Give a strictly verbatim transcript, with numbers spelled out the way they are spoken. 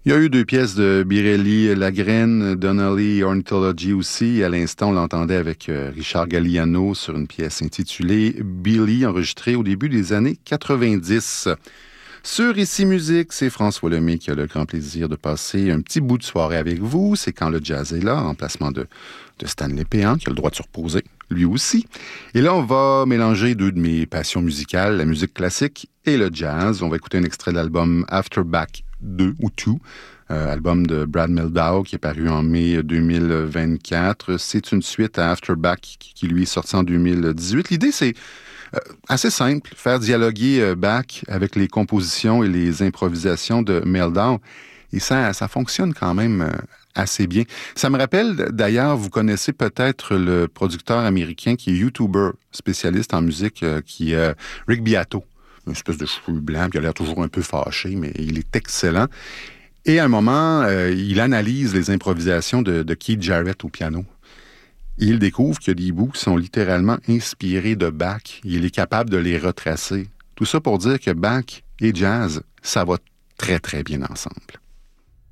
Il y a eu deux pièces de Birelli, Lagrène, Donnelly, Ornithology aussi. À l'instant, on l'entendait avec Richard Galliano sur une pièce intitulée Billy, enregistrée au début des années quatre-vingt-dix. Sur Ici Musique, c'est François Lemay qui a le grand plaisir de passer un petit bout de soirée avec vous. C'est Quand le jazz est là, en remplacement de, de Stanley Péan, qui a le droit de se reposer, lui aussi. Et là, on va mélanger deux de mes passions musicales, la musique classique et le jazz. On va écouter un extrait de l'album After Bach deux ou deux, euh, album de Brad Mehldau qui est paru en mai deux mille vingt-quatre. C'est une suite à After Bach qui, qui lui est sorti en deux mille dix-huit. L'idée, c'est Euh, assez simple, faire dialoguer euh, Bach avec les compositions et les improvisations de Mehldau. Et ça, ça fonctionne quand même euh, assez bien. Ça me rappelle, d'ailleurs, vous connaissez peut-être le producteur américain qui est YouTuber, spécialiste en musique, euh, qui est euh, Rick Beato. Une espèce de cheveux blancs, qui a l'air toujours un peu fâché, mais il est excellent. Et à un moment, euh, il analyse les improvisations de, de Keith Jarrett au piano. Et il découvre qu'il y a des bouts qui sont littéralement inspirés de Bach. Il est capable de les retracer. Tout ça pour dire que Bach et jazz, ça va très, très bien ensemble.